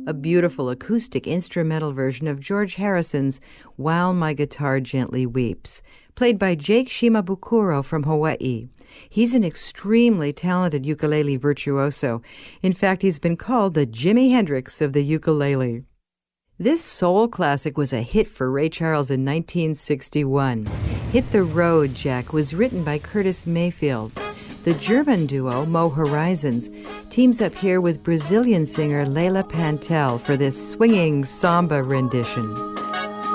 a beautiful acoustic instrumental version of George Harrison's While My Guitar Gently Weeps, played by Jake Shimabukuro from Hawaii. He's an extremely talented ukulele virtuoso. In fact, he's been called the Jimi Hendrix of the ukulele. This soul classic was a hit for Ray Charles in 1961. Hit the Road, Jack was written by Curtis Mayfield. The German duo Mo Horizons teams up here with Brazilian singer Leila Pantel for this swinging samba rendition.